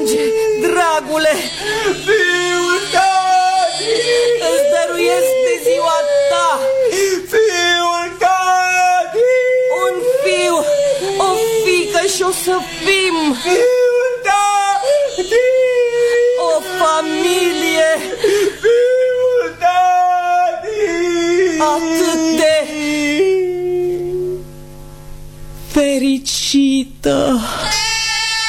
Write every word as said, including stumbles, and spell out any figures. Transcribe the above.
plânge, dragule. Fiul tati! Îți dăruiesc de ziua ta. Fiul tati! Un fiu, o fiică și o să fim. Fiul tati! O familie. Fiul tati! Atât de fericită.